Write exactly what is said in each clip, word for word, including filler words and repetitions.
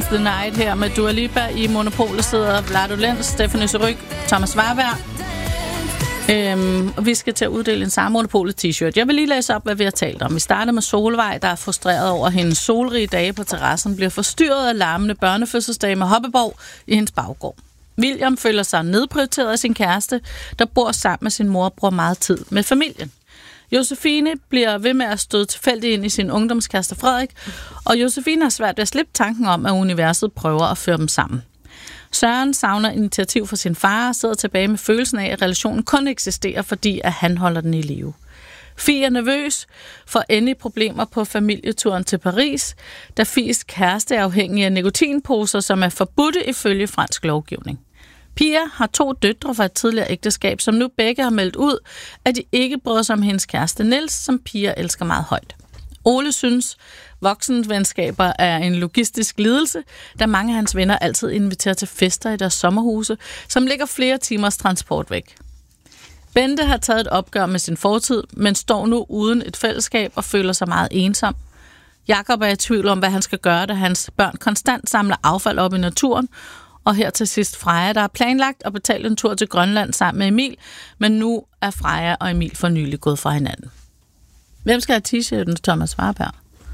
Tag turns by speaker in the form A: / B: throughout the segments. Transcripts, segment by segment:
A: the Night her med Dua Lipa. I Monopolet sidder Vlado Lenz, Stephanie Surrugue, Thomas Warberg. Øhm, og vi skal til at uddele en samme Monopolet t-shirt. Jeg vil lige læse op, hvad vi har talt om. Vi starter med Solvej, der er frustreret over, at hendes solrige dage på terrassen bliver forstyrret af larmende børnefødselsdage med hoppeborg i hendes baggård. William føler sig nedprioriteret af sin kæreste, der bor sammen med sin mor og bruger meget tid med familien. Josefine bliver ved med at støde tilfældigt ind i sin ungdomskæreste Frederik, og Josefine har svært ved at slippe tanken om, at universet prøver at føre dem sammen. Søren savner initiativ fra sin far og sidder tilbage med følelsen af, at relationen kun eksisterer, fordi at han holder den i live. Fie er nervøs for endelig problemer på familieturen til Paris, da Fies kæreste er afhængig af nikotinposer, som er forbudte ifølge fransk lovgivning. Pia har to døtre fra et tidligere ægteskab, som nu begge har meldt ud, at de ikke bryder sig om hendes kæreste Niels, som Pia elsker meget højt. Ole synes, voksenvenskaber er en logistisk lidelse, da mange af hans venner altid inviterer til fester i deres sommerhuse, som ligger flere timers transport væk. Bente har taget et opgør med sin fortid, men står nu uden et fællesskab og føler sig meget ensom. Jakob er i tvivl om, hvad han skal gøre, da hans børn konstant samler affald op i naturen. Og her til sidst Freja, der har planlagt at betale en tur til Grønland sammen med Emil, men nu er Freja og Emil for nylig gået fra hinanden. Hvem skal have t-shirten til Thomas Warberg?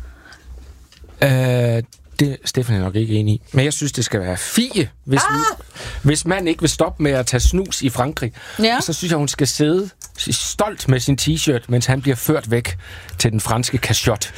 B: Øh, det er Stefan nok ikke enig i. Men jeg synes, det skal være Fie, hvis, ah! nu, hvis man ikke vil stoppe med at tage snus i Frankrig. Ja. Så synes jeg, hun skal sidde stolt med sin t-shirt, mens han bliver ført væk til den franske cachot.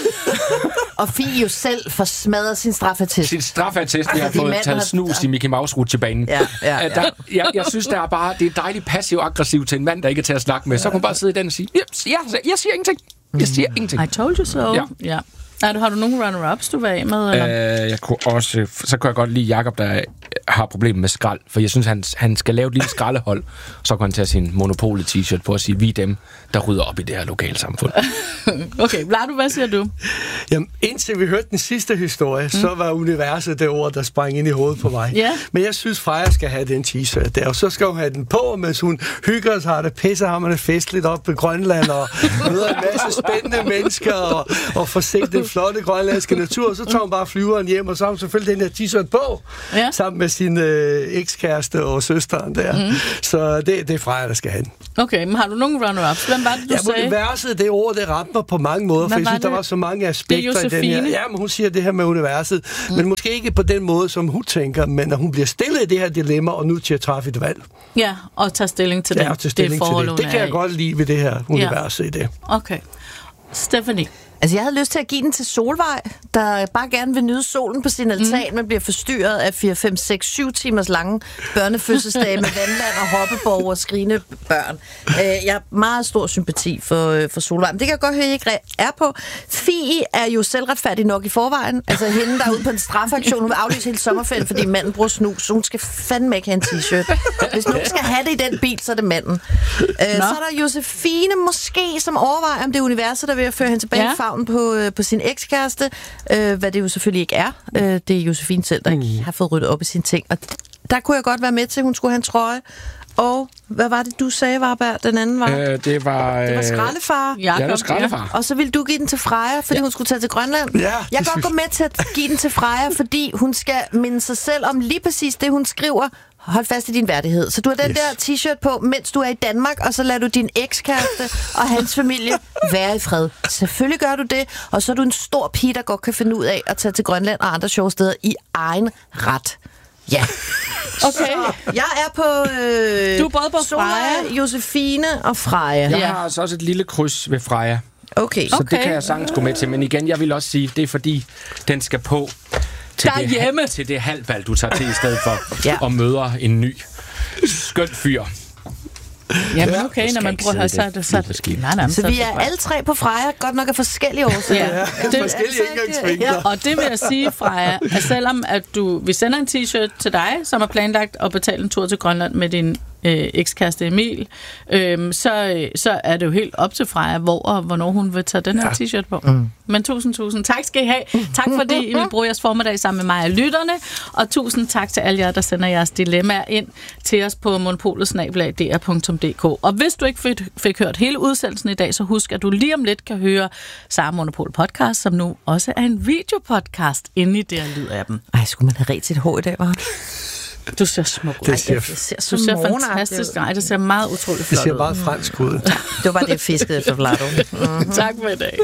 C: Og Fie jo selv får smadret sin straffetest.
B: Sin straffetest, jeg har fået taget har... snus i Mickey Mouse-rutsjebanen. Ja, ja, ja. Der, jeg, jeg synes, der er bare, det er dejligt passiv-aggressivt til en mand, der ikke er til at snakke med. Så kan man bare sidde i den og sige, jeg, jeg, jeg siger ingenting. Jeg siger ingenting.
A: I told you so. Ja. Ja. Er du, har du nogle runner-ups, du vil af med? Eller?
B: Øh, jeg kunne også, så kunne jeg godt lide Jakob, der har problemer med skrald. For jeg synes, han, han skal lave et lille skraldehold. Så kan han tage sin Monopolet-t-shirt på og sige, vi er dem, der rydder op i det her lokalsamfund.
A: Okay, Vlado, hvad siger du?
D: Jamen, indtil vi hørte den sidste historie, mm. så var universet det ord, der sprang ind i hovedet på mig. Yeah. Men jeg synes, Freja skal have den t-shirt der, og så skal hun have den på, mens hun hygger sig, har det pissehammerende festligt op på Grønland, og møder en masse spændende mennesker, og, og får set den flotte grønlandske natur, og så tager hun bare flyveren hjem, og så har hun selvfølgelig den her t-shirt på, ja. Sammen med sin øh, ekskæreste og søsteren der. Mm. Så det, det er Freja, der skal have den.
A: Okay, men har du nogle runner-ups? Hvem var det, du
D: ja,
A: sagde?
D: Universet, det ord, det ramte mig på mange måder, for jeg synes, der var så mange aspekter i den her. Ja, men hun siger det her med universet, mm. men måske ikke på den måde, som hun tænker, men at hun bliver stillet i det her dilemma, og nu til at træffe et valg.
A: Ja, og tage stilling til det.
D: Ja, tage stilling
A: det
D: til det. Det kan jeg godt lide ved det her univers i det.
A: Okay. Stephanie?
C: Altså, jeg havde lyst til at give den til Solvej, der bare gerne vil nyde solen på sin altan, mm. men bliver forstyrret af fire, fem, seks, syv timers lange børnefødselsdage med vandland og hoppeborg og skrigende børn. Jeg har meget stor sympati for, for Solvej, men det kan jeg godt høre, at I ikke er på. Fie er jo selvretfærdig nok i forvejen. Altså, hende, der er ude på en strafaktion, hun vil aflyse hele sommerferien, fordi manden bruger snus, så hun skal fandme ikke have en t-shirt. Hvis nogen skal have det i den bil, så er det manden. No. Så er der Josefine, måske, som overvejer, om det er universet, der vil føre hende tilbage i favn på, på sin ekskæreste, øh, hvad det jo selvfølgelig ikke er. Øh, det er Josefine selv, der ikke har fået ryddet op i sine ting. Og der kunne jeg godt være med til, at hun skulle have en trøje. Og hvad var det, du sagde, Warberg, den anden var?
B: Øh, det var...
C: Det var skraldefar.
B: Ja, det var skraldefar.
C: Og så ville du give den til Freja, fordi ja. hun skulle tage til Grønland.
D: Ja,
C: jeg kan godt gå med til at give den til Freja, fordi hun skal minde sig selv om lige præcis det, hun skriver. Hold fast i din værdighed. Så du har den yes. der t-shirt på, mens du er i Danmark, og så lader du din ekskæreste og hans familie være i fred. Selvfølgelig gør du det, og så er du en stor pige, der godt kan finde ud af at tage til Grønland og andre sjove steder i egen ret. Ja. Okay. Jeg er på, øh,
A: du er både på Freja,
C: Josefine og Freja.
B: Jeg har altså også et lille kryds ved Freja.
C: Okay.
B: Så
C: okay.
B: det kan jeg sagtens gå med til. Men igen, jeg vil også sige, det er fordi, den skal på til, det, til det halvvalg, du tager til i stedet for ja. Og møder en ny skøn fyr.
A: Jamen okay, når man bruger at have det, så det nej, nej,
C: så vi er alle tre på Freja, godt nok af forskellige årsager.
D: Ja, ja. Det, forskellige indgangsvinkler.
A: Ja, og det vil jeg sige, Freja, at selvom at du, vi sender en t-shirt til dig, som er planlagt at betale en tur til Grønland med din øh, ekskæreste Emil, øh, så, så er det jo helt op til Freja, hvor og hvornår hun vil tage den her ja. t-shirt på. Mm. Men tusind, tusind tak skal I have. Tak fordi I vil bruge jeres formiddag sammen med mig og lytterne, og tusind tak til alle jer, der sender jeres dilemmaer ind til os på monopolet snabel-a d r punktum d k. Og hvis du ikke fik, fik hørt hele udsendelsen i dag, så husk, at du lige om lidt kan høre Sara Monopol podcast, som nu også er en videopodcast inde i det her lyd af dem.
C: Ej, skulle man have rigtig sit hår i dag, var?
A: Du ser smuk ud.
D: Det ser,
A: det ser, du ser fantastisk. Nej, det ser meget utroligt flot ud.
D: Det ser meget fransk ud.
C: Det var bare det, fisket efter Vlado.
A: Mm-hmm. Tak for i dag.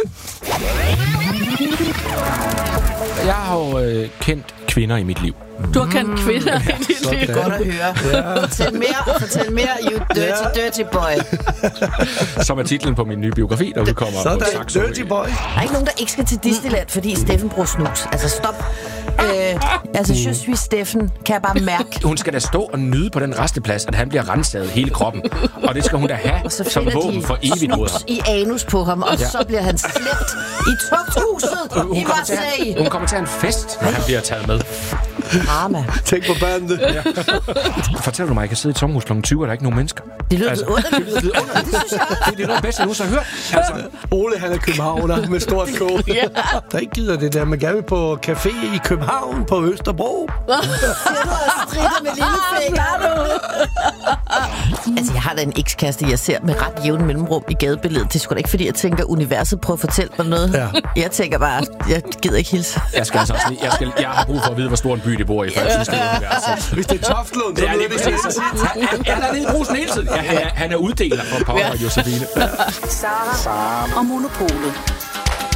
B: Jeg har jo øh, kendt kvinder i mit liv.
A: Du har kendt kvinder mm. i dit liv.
C: Godt at høre. Ja. Fortæl mere, fortæl mere, you dirty, ja. dirty boy.
B: Som er titlen på min nye biografi, der udkommer
D: så
B: på
D: Saxo. Dirty boy.
C: Der er ikke nogen, der ikke skal til Disneyland, fordi Steffen bruger snus. Altså, stop. Øh, altså, je suis Steffen, kan jeg bare mærke.
B: Hun skal da stå og nyde på den resteplads, at han bliver rensaget hele kroppen. Og det skal hun da have som våben for evigt mod ham.
C: I anus på ham, og ja. så bliver han slæbt i tugthuset i Marseille.
B: Hun kommer til at have en fest, når han bliver taget med.
C: Drama.
D: Tænk på bandet. Ja.
B: Fortæller du mig, at jeg kan sidde i et sommerhus klokken tyve, og der er ikke nogen mennesker?
C: Det lyder altså, underligt. Det lyder underligt. Det synes jeg.
B: Det er det noget bedste, jeg nogensinde har hørt. Altså.
D: Ole, han er københavner med stort K. Ja. Der ikke gider det der. Man gerne vil på café i København på Østerbro.
C: Siger du og strider med lillefinger? Altså, jeg har da en ekskæreste, jeg ser med ret jævn mellemrum i gadebilledet. Det er sgu da ikke, fordi jeg tænker, universet prøver at fortælle mig noget. Ja. Jeg tænker bare, jeg gider ikke hilse.
B: Jeg skal altså også, jeg, skal, jeg har brug for at vide, hvor stor en by det bor i, for jeg synes, det er universet.
D: Hvis det er Toftlund, så
B: er det præcis. Han, han er nede i Brusen hele tiden. Ja, han, er, han er uddeler for Power og Josefine.
E: Sara og Monopolet.